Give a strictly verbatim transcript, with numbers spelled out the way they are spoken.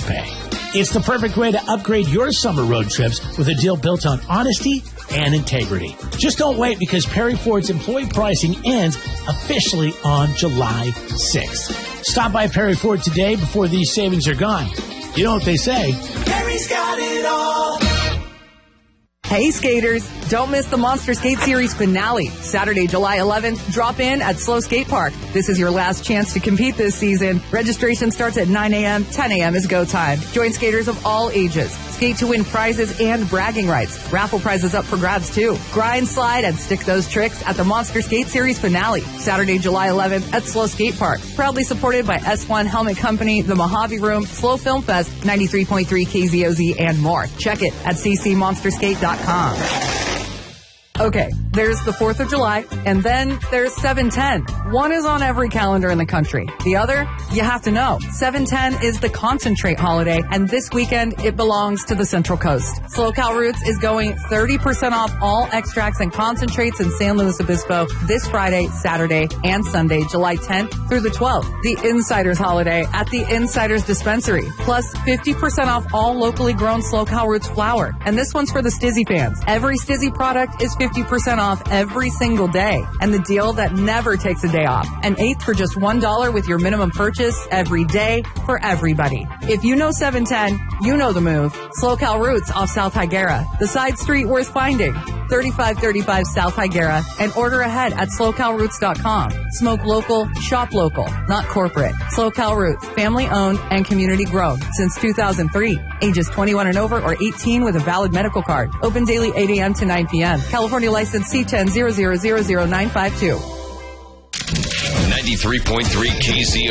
pay. It's the perfect way to upgrade your summer road trips with a deal built on honesty and integrity. Just don't wait, because Perry Ford's employee pricing ends officially on July sixth. Stop by Perry Ford today before these savings are gone. You know what they say. Perry's got it all. Hey skaters, don't miss the Monster Skate Series finale. Saturday, July eleventh, drop in at Slow Skate Park. This is your last chance to compete this season. Registration starts at nine a.m., ten a.m. is go time. Join skaters of all ages. Skate to win prizes and bragging rights. Raffle prizes up for grabs too. Grind, slide, and stick those tricks at the Monster Skate Series finale. Saturday, July eleventh at Slow Skate Park. Proudly supported by S one Helmet Company, the Mojave Room, Slow Film Fest, ninety-three point three K Z O Z, and more. Check it at c c monster skate dot com. Okay, there's the fourth of July, and then there's seven ten. One is on every calendar in the country. The other, you have to know. seven ten is the concentrate holiday, and this weekend it belongs to the Central Coast. SoCal Roots is going thirty percent off all extracts and concentrates in San Luis Obispo this Friday, Saturday, and Sunday, July tenth through the twelfth. The Insiders holiday at the Insiders Dispensary, plus fifty percent off all locally grown SoCal Roots flour. And this one's for the Stizzy fans. Every Stizzy product is fifty percent off every single day. And the deal that never takes a day off. An eighth for just one dollar with your minimum purchase every day for everybody. If you know seven ten, you know the move. SoCal Roots off South Higuera, the side street worth finding. thirty-five thirty-five South Higuera, and order ahead at slow cal roots dot com. Smoke local, shop local, not corporate. SoCal Roots, family owned and community grown since two thousand three. Ages twenty-one and over or eighteen with a valid medical card. Open daily eight a.m. to nine p.m. California license C ten zero zero zero zero nine five two. ninety-three point three K Z